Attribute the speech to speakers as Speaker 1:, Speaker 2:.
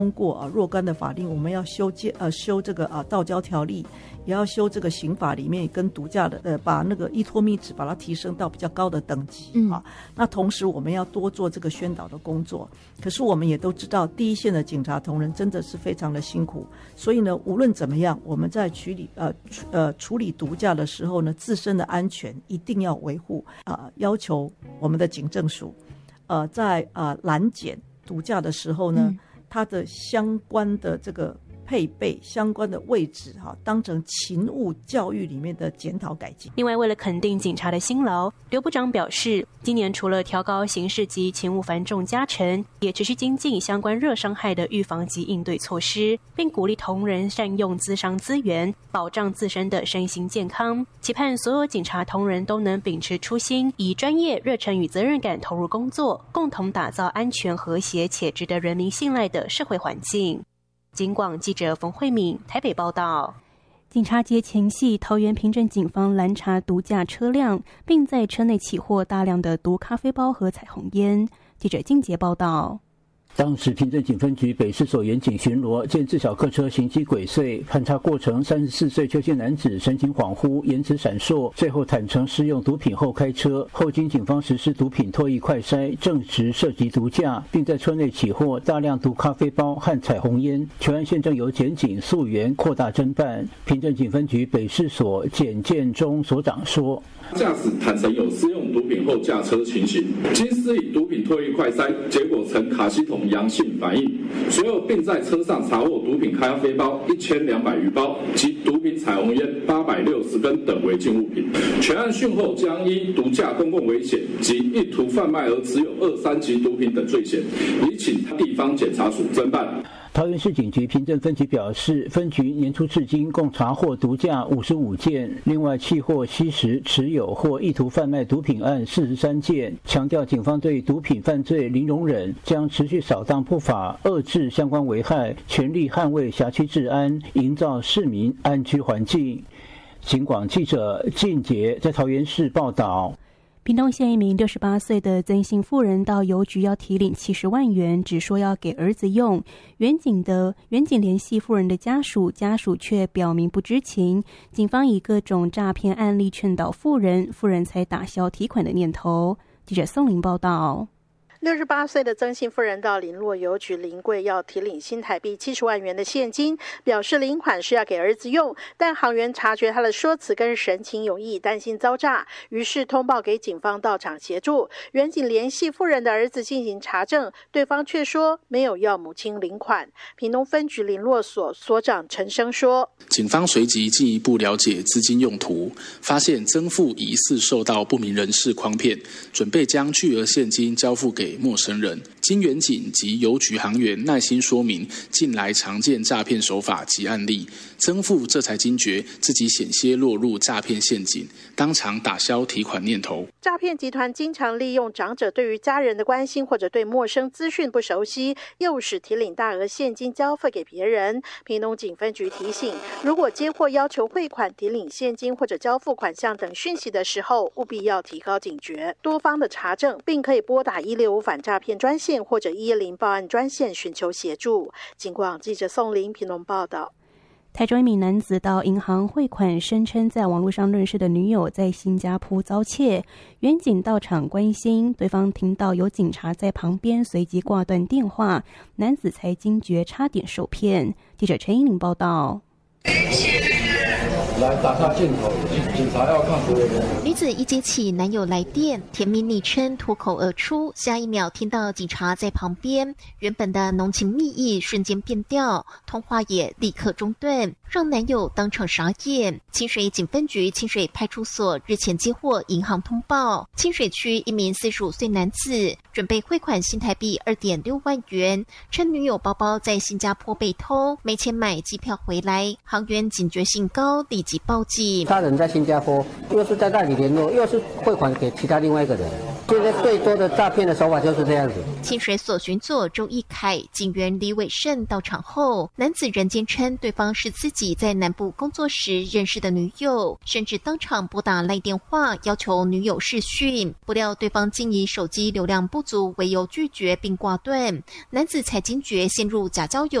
Speaker 1: 通过若干的法令，我们要修这个道交条例，也要修这个刑法里面跟毒驾的把那个依托密值把它提升到比较高的等级那同时我们要多做这个宣导的工作。可是我们也都知道，第一线的警察同仁真的是非常的辛苦，所以呢，无论怎么样，我们在处理毒驾的时候呢，自身的安全一定要维护要求我们的警政署在拦检毒驾的时候呢，它的相关的这个配备相关的位置当成勤务教育里面的检讨改进。
Speaker 2: 另外，为了肯定警察的辛劳，刘部长表示，今年除了调高刑事及勤务繁重加成，也持续精进相关热伤害的预防及应对措施，并鼓励同仁善用咨商资源，保障自身的身心健康。期盼所有警察同仁都能秉持初心，以专业、热忱与责任感投入工作，共同打造安全、和谐且值得人民信赖的社会环境。警广记者冯慧敏台北报道。警察节前夕，桃园平镇警方拦查毒驾车辆，并在车内起获大量的毒咖啡包和彩虹烟。记者金杰报道。
Speaker 3: 当时平镇警分局北市所员警巡逻，见自小客车行迹鬼祟，勘查过程34岁邱姓男子神情恍惚，言辞闪烁，最后坦承施用毒品后开车。后经警方实施毒品唾液快筛，证实涉及毒驾，并在车内起获大量毒咖啡包和彩虹烟。全案现正由检警溯源扩大侦办。平镇警分局北市所检建中所长说，
Speaker 4: 驾驶坦承有施用毒品后驾车情形，经施以毒品唾液快筛，结果呈卡西酮阳性反应，随后并在车上查获毒品咖啡包1200余包及毒品彩虹烟860根等违禁物品。全案讯后将依毒驾公共危险及意图贩卖而持有2、3级毒品等罪嫌，已请地方检察署侦办。
Speaker 3: 桃园市警局平镇分局表示，分局年初至今共查获毒驾55件，另外契获吸食、持有或意图贩卖毒品案43件。强调警方对毒品犯罪零容忍，将持续扫荡不法，遏制相关危害，全力捍卫辖区治安，营造市民安居环境。警广记者靳杰在桃园市报道。
Speaker 2: 屏东县一名68岁的曾姓妇人到邮局要提领70万元，只说要给儿子用。员警联系妇人的家属却表明不知情。警方以各种诈骗案例劝导妇人才打消提款的念头。记者宋玲报道。
Speaker 5: 68岁的曾姓妇人到林洛邮局临柜要提领新台币70万元的现金，表示领款是要给儿子用，但行员察觉他的说辞跟神情有异，担心遭诈，于是通报给警方到场协助。员警联系妇人的儿子进行查证，对方却说没有要母亲领款。屏东分局林洛所所长陈生说，
Speaker 6: 警方随即进一步了解资金用途，发现曾妇疑似受到不明人士诓骗，准备将巨额现金交付给陌生人。经员警及邮局行员耐心说明近来常见诈骗手法及案例，曾妇这才惊觉自己险些落入诈骗陷阱，当场打消提款念头。
Speaker 5: 诈骗集团经常利用长者对于家人的关心，或者对陌生资讯不熟悉，诱使提领大额现金交付给别人。屏东警分局提醒，如果接获要求汇款、提领现金或者交付款项等讯息的时候，务必要提高警觉，多方的查证，并可以拨打165反诈骗专线或者110报案专线寻求协助。警广记者宋玲屏东报道。
Speaker 2: 台中一名男子到银行汇款，声称在网络上认识的女友在新加坡遭窃，员警到场关心，对方听到有警察在旁边，随即挂断电话，男子才惊觉差点受骗。记者陈英玲报道。
Speaker 7: 来打下镜头，警察要看所有人。
Speaker 8: 女子一接起男友来电，甜蜜昵称脱口而出，下一秒听到警察在旁边，原本的浓情蜜意瞬间变调，通话也立刻中断，让男友当场傻眼。清水警分局清水派出所日前接获银行通报，清水区一名45岁男子准备汇款新台币2.6万元，称女友包包在新加坡被偷，没钱买机票回来，行员警觉性高，立即报警。
Speaker 9: 他人在新加坡，又是在那里联络，又是汇款给其他另外一个人， 现在最多的诈骗的手法就是这样子。
Speaker 8: 清水所巡佐周义凯、警员李伟胜到场后，男子仍坚称对方是自己在南部工作时认识的女友，甚至当场拨打赖电话要求女友视讯，不料对方竟以手机流量不足为由拒绝并挂断，男子才惊觉陷入假交友